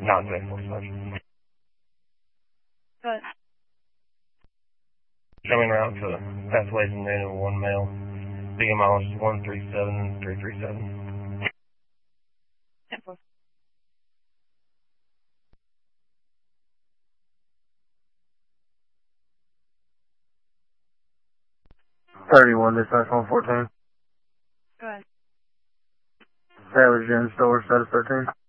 Not available, sir. Good. Coming around to Pathways and Manual 1 male. BMI is 137337. 10-4. 31, dispatch 114. Go ahead. Taylor Gym Store, status 13.